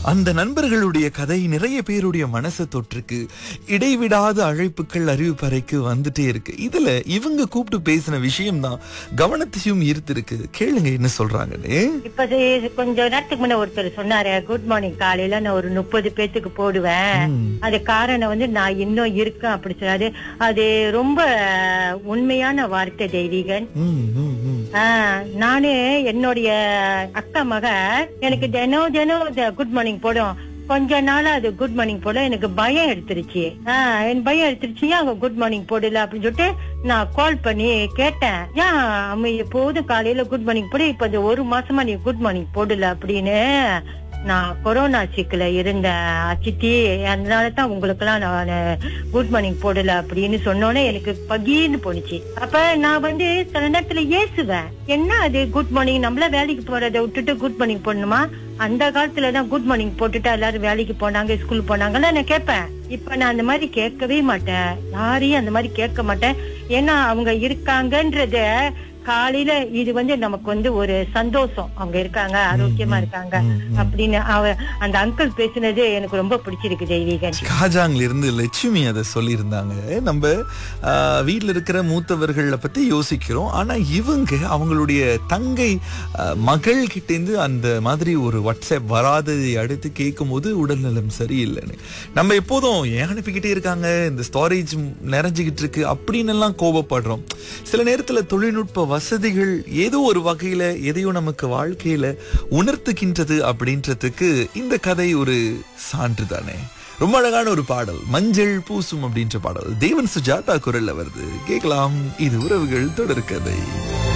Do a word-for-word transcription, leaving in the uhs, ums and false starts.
அந்த நண்பர்களுடைய கதை நிறைய பேருடைய மனசை தொற்றுக்கு. இடைவிடாத அழைப்புகள் அறிவிப்பறைக்கு வந்துட்டே இருக்கு. இதுல இவங்க கூப்பிட்டு பேசின விஷயம் தான் கவனத்தையும் ஈர்த்திருக்கு. கேளுங்க என்ன சொல்றாங்கன்னு. இப்ப இது கொஞ்ச நேரத்துக்கு முன்ன ஒருத்தர் சொன்னாரு, குட் மார்னிங் காலையில நான் ஒரு முப்பது பேத்துக்கு போடுவேன், அது காரணம் வந்து நான் இன்னும் இருக்கேன் அப்படி சொன்னாரு. அது ரொம்ப உண்மையான வார்த்தை தெய்வீகன். நானு என்னுடைய அக்கா மக எனக்கு தினம் தினம் குட் மார்னிங் போடும். கொஞ்ச நாளா அது குட் மார்னிங் போட எனக்கு பயம் எடுத்துருச்சு. ஆஹ் என் பயம் எடுத்துருச்சு, அவங்க குட் மார்னிங் போடல அப்படின்னு சொல்லிட்டு நான் கால் பண்ணி கேட்டேன், ஏன் அம்மா எப்போதும் காலையில குட் மார்னிங் போட இப்ப இந்த ஒரு மாசமா நீ குட் மார்னிங் போடல அப்படின்னு. நான் கொரோனா சிக்கல இருந்த அச்சித்தி, அதனாலதான் உங்களுக்கு எல்லாம் நான் குட் மார்னிங் போடல அப்படின்னு சொன்னோன்னே எனக்கு பகீர்னு போனுச்சு. அப்ப நான் வந்து சில நேரத்துல ஏசுவேன், என்ன அது குட் மார்னிங், நம்மள வேலைக்கு போறதை விட்டுட்டு குட் மார்னிங் போடணுமா? அந்த காலத்துலதான் குட் மார்னிங் போட்டுட்டா எல்லாரும் வேலைக்கு போனாங்க, ஸ்கூல் போனாங்கன்னு நான் கேட்பேன். இப்ப நான் அந்த மாதிரி கேட்கவே மாட்டேன், யாரையும் அந்த மாதிரி கேட்க மாட்டேன். ஏன்னா அவங்க இருக்காங்கன்றத காலையில இது வந்து நமக்கு வந்து ஒரு சந்தோஷம், அவங்க இருக்காங்க, ஆரோக்கியமா இருக்காங்க அப்படின்னு அவ அந்த அங்கிள் பேசினது எனக்கு ரொம்ப பிடிச்சிருக்கு தெய்வீகன். காஜாங்ல இருந்து லட்சுமி அதை சொல்லி இருந்தாங்க. நம்ம வீட்டுல இருக்கிற மூத்தவர்களை பத்தி யோசிக்கிறோம், ஆனா இவங்க அவங்களுடைய தங்கை மகள் கிட்ட இருந்து அந்த மாதிரி ஒரு வாட்ஸ்அப் வராததை அடுத்து கேட்கும் போது உடல்நலம் சரியில்லைன்னு. நம்ம எப்போதும் ஏன் அனுப்பிக்கிட்டே இருக்காங்க, இந்த ஸ்டோரேஜ் நிறைஞ்சுக்கிட்டு இருக்கு அப்படின்னு எல்லாம் கோபப்படுறோம். சில நேரத்துல தொழில்நுட்ப வசதிகள் ஏதோ ஒரு வகையில எதையோ நமக்கு வாழ்க்கையில உணர்த்துகின்றது அப்படின்றதுக்கு இந்த கதை ஒரு சான்று தானே. ரொம்ப அழகான ஒரு பாடல், மஞ்சள் பூசும் அப்படின்ற பாடல் தேவன் சுஜாதா குரல்ல வருது. கேட்கலாம். இது உறவுகள் தொடர்கதை.